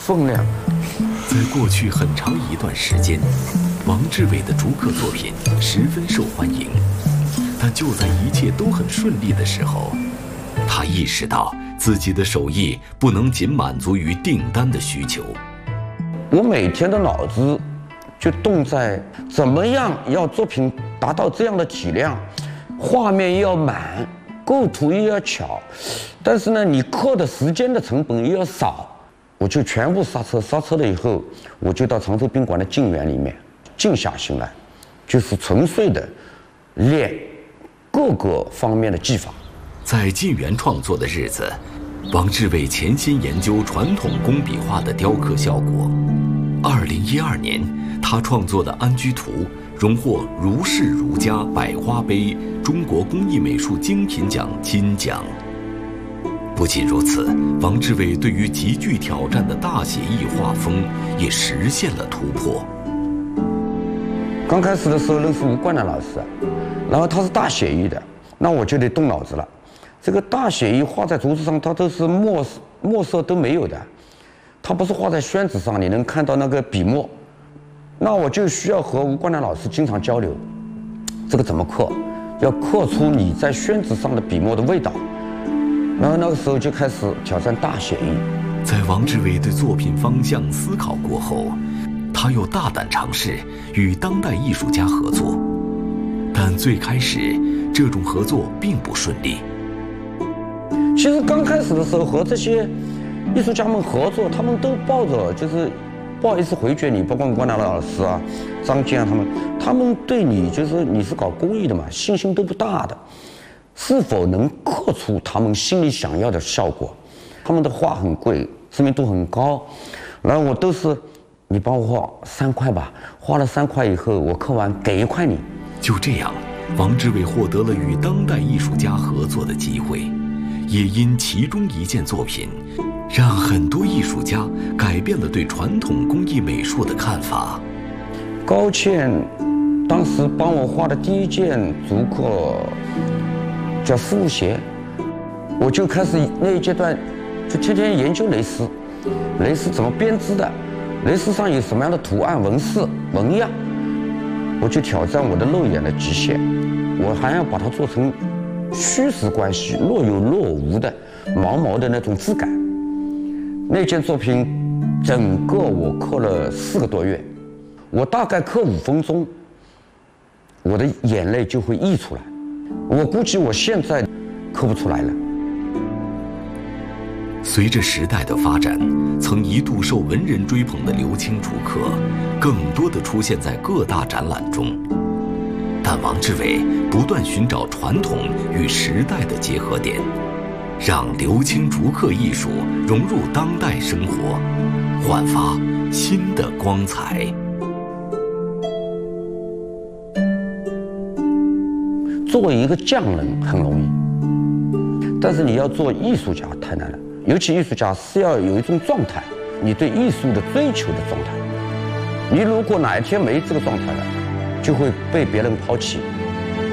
分量。 在过去很长一段时间，王志伟的竹刻作品十分受欢迎。但就在一切都很顺利的时候，他意识到自己的手艺不能仅满足于订单的需求。 我每天的脑子就动在怎么样要作品达到这样的体量，画面要满，构图又要巧，但是呢，你刻的时间的成本又要少。我就全部刹车，刹车了以后，我就到常州宾馆的静园里面静下心来，就是纯粹的练各个方面的技法。 在静园创作的日子，王志伟潜心研究传统工笔画的雕刻效果。2012年，他创作的《安居图》荣获如是如家百花杯中国工艺美术精品奖金奖。不仅如此，王志伟对于极具挑战的大写意画风也实现了突破。 刚开始的时候认识吴冠南老师，然后他是大写意的，那我就得动脑子了。这个大写意画在竹子上，它都是墨色都没有的，它不是画在宣纸上，你能看到那个笔墨。那我就需要和吴冠南老师经常交流，这个怎么刻，要刻出你在宣纸上的笔墨的味道。然后那个时候就开始挑战大写意。 在王志伟对作品方向思考过后，他又大胆尝试与当代艺术家合作，但最开始这种合作并不顺利。 其实刚开始的时候和这些艺术家们合作，他们都抱着就是不好意思回绝你，包括关南老师啊、张坚啊他们对你就是你是搞工艺的嘛，信心都不大的。是否能刻出他们心里想要的效果？他们的画很贵，知名度很高，然后我都是你帮我画3块吧，花了3块以后，我刻完给1块你。 就这样，王志伟获得了与当代艺术家合作的机会，也因其中一件作品，让很多艺术家改变了对传统工艺美术的看法。 高倩当时帮我画的第一件竹刻叫丝路鞋，我就开始那一阶段就天天研究蕾丝怎么编织的，蕾丝上有什么样的图案、纹饰、纹样，我就挑战我的肉眼的极限，我还要把它做成虚实关系若有若无的毛毛的那种质感。那件作品整个我刻了4个多月，我大概刻5分钟，我的眼泪就会溢出来。我估计我现在刻不出来了。 随着时代的发展，曾一度受文人追捧的刘青竹刻，更多的出现在各大展览中。但王志伟不断寻找传统与时代的结合点，让刘青竹刻艺术融入当代生活，焕发新的光彩。 作为一个匠人很容易，但是你要做艺术家太难了。尤其艺术家是要有一种状态，你对艺术的追求的状态。你如果哪一天没这个状态了，就会被别人抛弃。